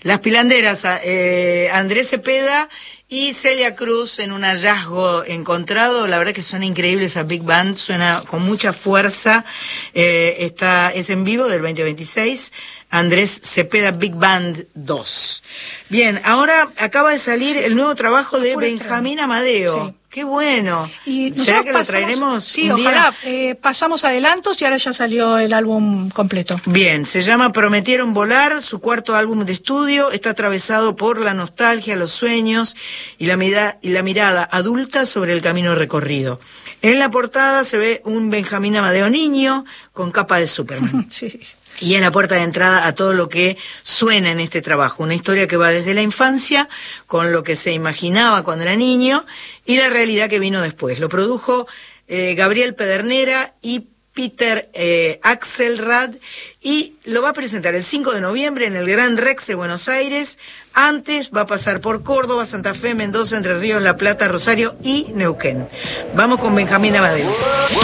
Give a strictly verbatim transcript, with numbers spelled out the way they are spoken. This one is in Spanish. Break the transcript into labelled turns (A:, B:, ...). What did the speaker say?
A: Las Pilanderas, eh, Andrés Cepeda y Celia Cruz en un hallazgo encontrado. La verdad que suena increíble esa Big Band, suena con mucha fuerza. Eh, está, es en vivo del veinte veintiséis. Andrés Cepeda Big Band dos. Bien, ahora acaba de salir el nuevo trabajo de Benjamín Amadeo. Sí. Qué bueno.
B: Y
A: ¿Será que
B: pasamos,
A: lo traeremos?
B: Sí,
A: un
B: ojalá.
A: Día?
B: Eh, pasamos adelantos y ahora ya salió el álbum completo.
A: Bien, se llama Prometieron Volar, su cuarto álbum de estudio. Está atravesado por la nostalgia, los sueños y la, mirada, y la mirada adulta sobre el camino recorrido. En la portada se ve un Benjamín Amadeo niño con capa de Superman.
B: Sí.
A: Y es la puerta de entrada a todo lo que suena en este trabajo. Una historia que va desde la infancia, con lo que se imaginaba cuando era niño, y la realidad que vino después. Lo produjo eh, Gabriel Pedernera y Peter eh, Axelrad, y lo va a presentar el cinco de noviembre en el Gran Rex de Buenos Aires. Antes va a pasar por Córdoba, Santa Fe, Mendoza, Entre Ríos, La Plata, Rosario y Neuquén. Vamos con Benjamín Amadeo.